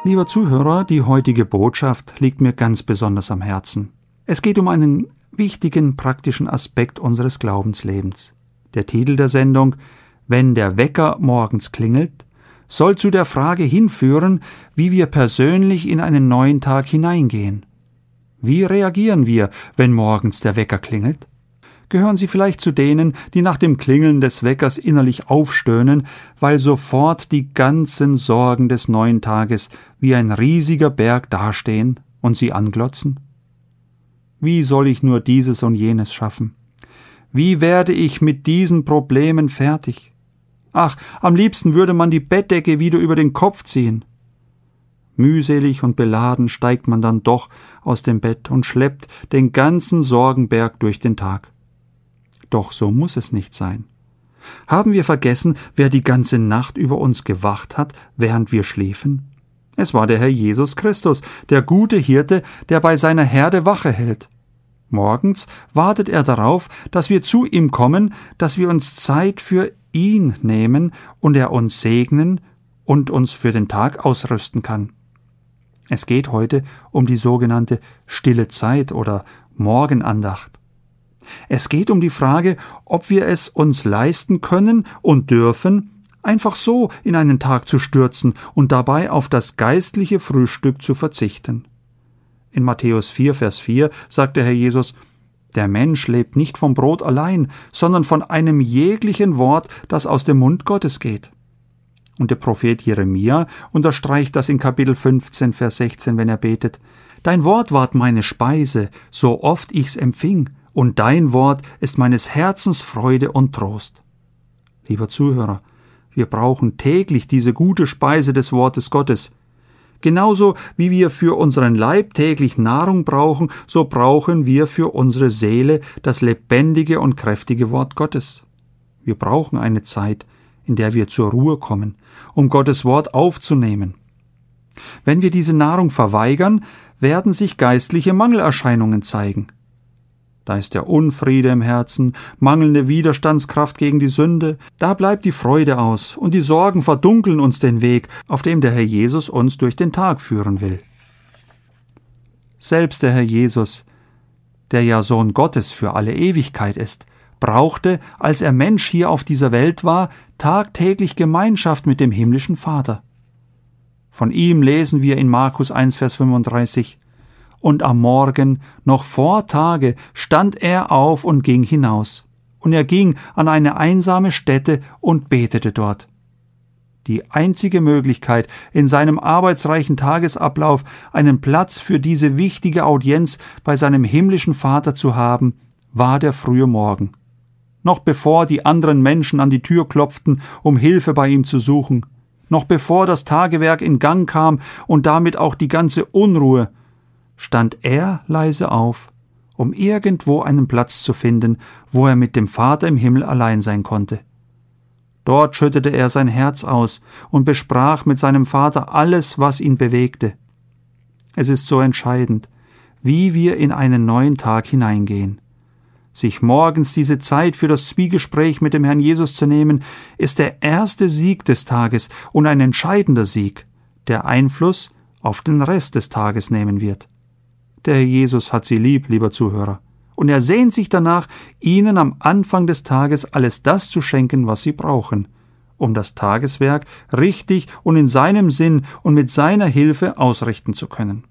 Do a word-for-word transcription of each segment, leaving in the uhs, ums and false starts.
Lieber Zuhörer, die heutige Botschaft liegt mir ganz besonders am Herzen. Es geht um einen wichtigen, praktischen Aspekt unseres Glaubenslebens. Der Titel der Sendung, »Wenn der Wecker morgens klingelt«, soll zu der Frage hinführen, wie wir persönlich in einen neuen Tag hineingehen. Wie reagieren wir, wenn morgens der Wecker klingelt? Gehören Sie vielleicht zu denen, die nach dem Klingeln des Weckers innerlich aufstöhnen, weil sofort die ganzen Sorgen des neuen Tages wie ein riesiger Berg dastehen und Sie anglotzen? Wie soll ich nur dieses und jenes schaffen? Wie werde ich mit diesen Problemen fertig? Ach, am liebsten würde man die Bettdecke wieder über den Kopf ziehen. Mühselig und beladen steigt man dann doch aus dem Bett und schleppt den ganzen Sorgenberg durch den Tag. Doch so muss es nicht sein. Haben wir vergessen, wer die ganze Nacht über uns gewacht hat, während wir schliefen? Es war der Herr Jesus Christus, der gute Hirte, der bei seiner Herde Wache hält. Morgens wartet er darauf, dass wir zu ihm kommen, dass wir uns Zeit für ihn nehmen und er uns segnen und uns für den Tag ausrüsten kann. Es geht heute um die sogenannte stille Zeit oder Morgenandacht. Es geht um die Frage, ob wir es uns leisten können und dürfen, einfach so in einen Tag zu stürzen und dabei auf das geistliche Frühstück zu verzichten. In Matthäus vier, Vers vier sagt der Herr Jesus, »Der Mensch lebt nicht vom Brot allein, sondern von einem jeglichen Wort, das aus dem Mund Gottes geht.« Und der Prophet Jeremia unterstreicht das in Kapitel fünfzehn, Vers sechzehn, wenn er betet, »Dein Wort ward meine Speise, so oft ich's empfing, und dein Wort ist meines Herzens Freude und Trost.« Lieber Zuhörer, wir brauchen täglich diese gute Speise des Wortes Gottes. Genauso wie wir für unseren Leib täglich Nahrung brauchen, so brauchen wir für unsere Seele das lebendige und kräftige Wort Gottes. Wir brauchen eine Zeit, in der wir zur Ruhe kommen, um Gottes Wort aufzunehmen. Wenn wir diese Nahrung verweigern, werden sich geistliche Mangelerscheinungen zeigen. Da ist der Unfriede im Herzen, mangelnde Widerstandskraft gegen die Sünde, da bleibt die Freude aus und die Sorgen verdunkeln uns den Weg, auf dem der Herr Jesus uns durch den Tag führen will. Selbst der Herr Jesus, der ja Sohn Gottes für alle Ewigkeit ist, brauchte, als er Mensch hier auf dieser Welt war, tagtäglich Gemeinschaft mit dem himmlischen Vater. Von ihm lesen wir in Markus eins, Vers fünfunddreißig, »Und am Morgen, noch vor Tage, stand er auf und ging hinaus. Und er ging an eine einsame Stätte und betete dort.« Die einzige Möglichkeit, in seinem arbeitsreichen Tagesablauf einen Platz für diese wichtige Audienz bei seinem himmlischen Vater zu haben, war der frühe Morgen. Noch bevor die anderen Menschen an die Tür klopften, um Hilfe bei ihm zu suchen, noch bevor das Tagewerk in Gang kam und damit auch die ganze Unruhe, stand er leise auf, um irgendwo einen Platz zu finden, wo er mit dem Vater im Himmel allein sein konnte. Dort schüttete er sein Herz aus und besprach mit seinem Vater alles, was ihn bewegte. Es ist so entscheidend, wie wir in einen neuen Tag hineingehen. Sich morgens diese Zeit für das Zwiegespräch mit dem Herrn Jesus zu nehmen, ist der erste Sieg des Tages und ein entscheidender Sieg, der Einfluss auf den Rest des Tages nehmen wird. Der Herr Jesus hat Sie lieb, lieber Zuhörer, und er sehnt sich danach, Ihnen am Anfang des Tages alles das zu schenken, was Sie brauchen, um das Tageswerk richtig und in seinem Sinn und mit seiner Hilfe ausrichten zu können.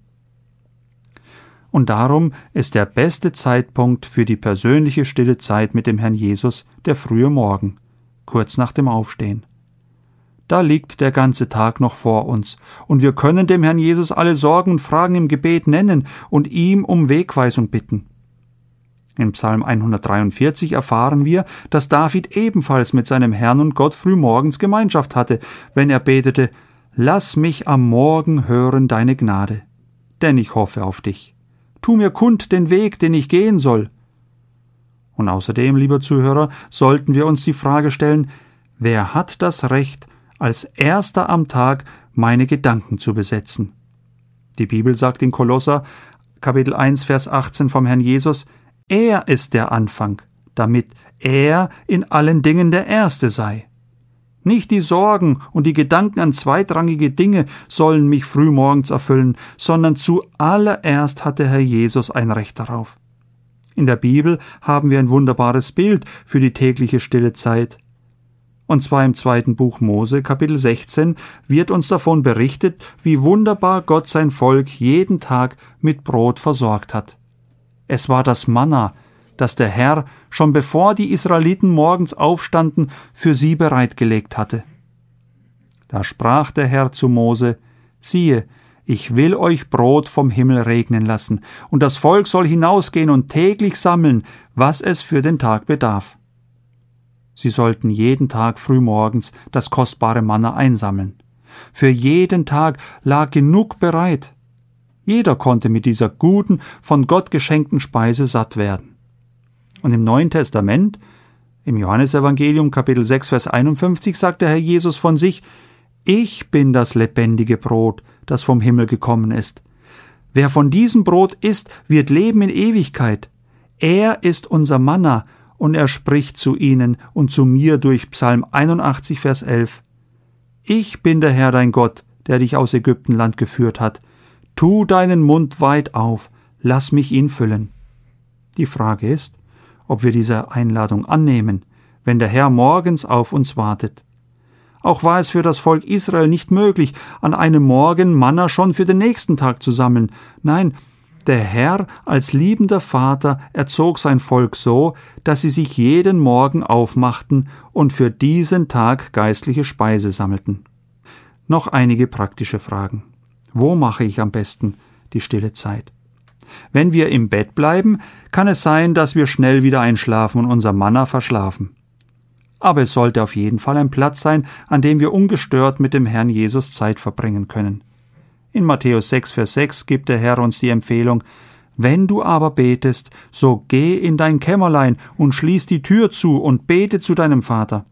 Und darum ist der beste Zeitpunkt für die persönliche stille Zeit mit dem Herrn Jesus der frühe Morgen, kurz nach dem Aufstehen. Da liegt der ganze Tag noch vor uns, und wir können dem Herrn Jesus alle Sorgen und Fragen im Gebet nennen und ihm um Wegweisung bitten. Im Psalm hundertdreiundvierzig erfahren wir, dass David ebenfalls mit seinem Herrn und Gott frühmorgens Gemeinschaft hatte, wenn er betete, »Lass mich am Morgen hören deine Gnade, denn ich hoffe auf dich. Tu mir kund den Weg, den ich gehen soll.« Und außerdem, lieber Zuhörer, sollten wir uns die Frage stellen, wer hat das Recht, als erster am Tag meine Gedanken zu besetzen? Die Bibel sagt in Kolosser, Kapitel eins, Vers achtzehn vom Herrn Jesus, er ist der Anfang, damit er in allen Dingen der Erste sei. Nicht die Sorgen und die Gedanken an zweitrangige Dinge sollen mich frühmorgens erfüllen, sondern zuallererst hat der Herr Jesus ein Recht darauf. In der Bibel haben wir ein wunderbares Bild für die tägliche stille Zeit. Und zwar im zweiten Buch Mose, Kapitel sechzehn, wird uns davon berichtet, wie wunderbar Gott sein Volk jeden Tag mit Brot versorgt hat. Es war das Manna, das der Herr, schon bevor die Israeliten morgens aufstanden, für sie bereitgelegt hatte. Da sprach der Herr zu Mose: Siehe, ich will euch Brot vom Himmel regnen lassen, und das Volk soll hinausgehen und täglich sammeln, was es für den Tag bedarf. Sie sollten jeden Tag frühmorgens das kostbare Manna einsammeln. Für jeden Tag lag genug bereit. Jeder konnte mit dieser guten, von Gott geschenkten Speise satt werden. Und im Neuen Testament, im Johannesevangelium Kapitel sechs, Vers einundfünfzig, sagt der Herr Jesus von sich: Ich bin das lebendige Brot, das vom Himmel gekommen ist. Wer von diesem Brot isst, wird leben in Ewigkeit. Er ist unser Manna, und er spricht zu ihnen und zu mir durch Psalm einundachtzig, Vers elf. Ich bin der Herr dein Gott, der dich aus Ägyptenland geführt hat. Tu deinen Mund weit auf, lass mich ihn füllen. Die Frage ist, ob wir diese Einladung annehmen, wenn der Herr morgens auf uns wartet. Auch war es für das Volk Israel nicht möglich, an einem Morgen Manna schon für den nächsten Tag zu sammeln. Nein, der Herr als liebender Vater erzog sein Volk so, dass sie sich jeden Morgen aufmachten und für diesen Tag geistliche Speise sammelten. Noch einige praktische Fragen. Wo mache ich am besten die stille Zeit? Wenn wir im Bett bleiben, kann es sein, dass wir schnell wieder einschlafen und unser Manna verschlafen. Aber es sollte auf jeden Fall ein Platz sein, an dem wir ungestört mit dem Herrn Jesus Zeit verbringen können. In Matthäus sechs, Vers sechs gibt der Herr uns die Empfehlung: Wenn du aber betest, so geh in dein Kämmerlein und schließ die Tür zu und bete zu deinem Vater.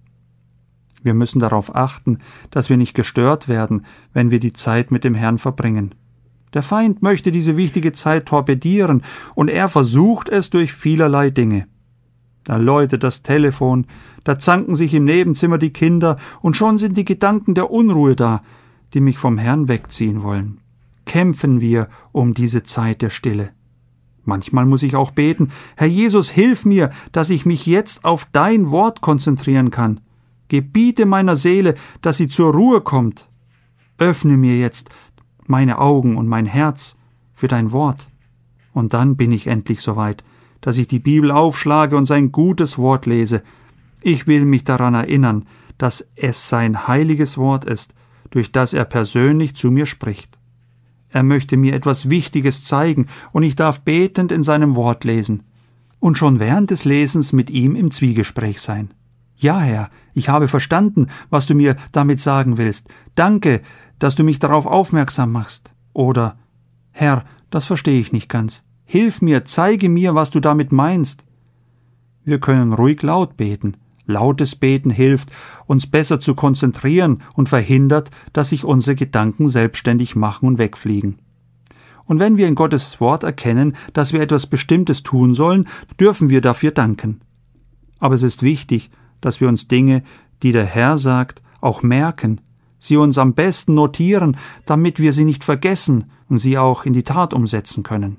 Wir müssen darauf achten, dass wir nicht gestört werden, wenn wir die Zeit mit dem Herrn verbringen. Der Feind möchte diese wichtige Zeit torpedieren, und er versucht es durch vielerlei Dinge. Da läutet das Telefon, da zanken sich im Nebenzimmer die Kinder, und schon sind die Gedanken der Unruhe da, die mich vom Herrn wegziehen wollen. Kämpfen wir um diese Zeit der Stille. Manchmal muss ich auch beten: Herr Jesus, hilf mir, dass ich mich jetzt auf dein Wort konzentrieren kann. Gebiete meiner Seele, dass sie zur Ruhe kommt. Öffne mir jetzt meine Augen und mein Herz für dein Wort. Und dann bin ich endlich soweit, dass ich die Bibel aufschlage und sein gutes Wort lese. Ich will mich daran erinnern, dass es sein heiliges Wort ist, durch das er persönlich zu mir spricht. Er möchte mir etwas Wichtiges zeigen, und ich darf betend in seinem Wort lesen und schon während des Lesens mit ihm im Zwiegespräch sein. Ja, Herr, ich habe verstanden, was du mir damit sagen willst. Danke, dass du mich darauf aufmerksam machst. Oder: Herr, das verstehe ich nicht ganz. Hilf mir, zeige mir, was du damit meinst. Wir können ruhig laut beten. Lautes Beten hilft, uns besser zu konzentrieren und verhindert, dass sich unsere Gedanken selbstständig machen und wegfliegen. Und wenn wir in Gottes Wort erkennen, dass wir etwas Bestimmtes tun sollen, dürfen wir dafür danken. Aber es ist wichtig, dass wir uns Dinge, die der Herr sagt, auch merken, sie uns am besten notieren, damit wir sie nicht vergessen und sie auch in die Tat umsetzen können.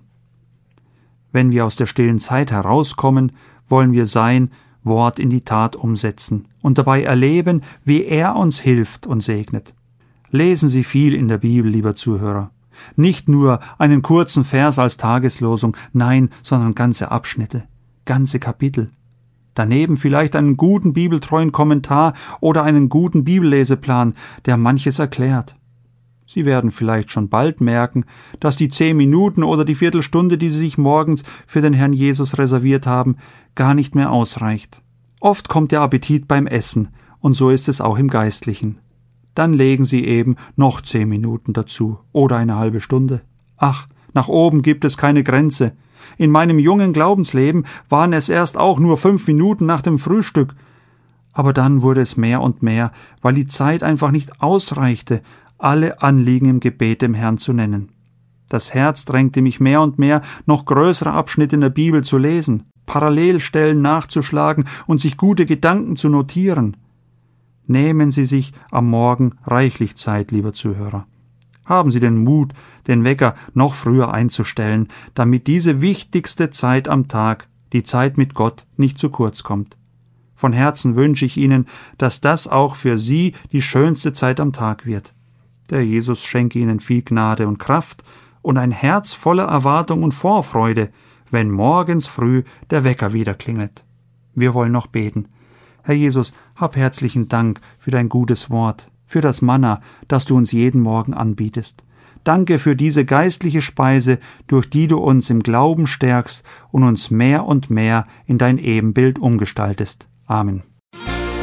Wenn wir aus der stillen Zeit herauskommen, wollen wir sein Wort in die Tat umsetzen und dabei erleben, wie er uns hilft und segnet. Lesen Sie viel in der Bibel, lieber Zuhörer. Nicht nur einen kurzen Vers als Tageslosung, nein, sondern ganze Abschnitte, ganze Kapitel. Daneben vielleicht einen guten bibeltreuen Kommentar oder einen guten Bibelleseplan, der manches erklärt. Sie werden vielleicht schon bald merken, dass die zehn Minuten oder die Viertelstunde, die Sie sich morgens für den Herrn Jesus reserviert haben, gar nicht mehr ausreicht. Oft kommt der Appetit beim Essen, und so ist es auch im Geistlichen. Dann legen Sie eben noch zehn Minuten dazu oder eine halbe Stunde. Ach, nach oben gibt es keine Grenze. In meinem jungen Glaubensleben waren es erst auch nur fünf Minuten nach dem Frühstück. Aber dann wurde es mehr und mehr, weil die Zeit einfach nicht ausreichte, alle Anliegen im Gebet dem Herrn zu nennen. Das Herz drängte mich mehr und mehr, noch größere Abschnitte in der Bibel zu lesen, Parallelstellen nachzuschlagen und sich gute Gedanken zu notieren. Nehmen Sie sich am Morgen reichlich Zeit, lieber Zuhörer. Haben Sie den Mut, den Wecker noch früher einzustellen, damit diese wichtigste Zeit am Tag, die Zeit mit Gott, nicht zu kurz kommt. Von Herzen wünsche ich Ihnen, dass das auch für Sie die schönste Zeit am Tag wird. Der Jesus schenke Ihnen viel Gnade und Kraft und ein Herz voller Erwartung und Vorfreude, wenn morgens früh der Wecker wieder klingelt. Wir wollen noch beten. Herr Jesus, hab herzlichen Dank für dein gutes Wort, für das Manna, das du uns jeden Morgen anbietest. Danke für diese geistliche Speise, durch die du uns im Glauben stärkst und uns mehr und mehr in dein Ebenbild umgestaltest. Amen.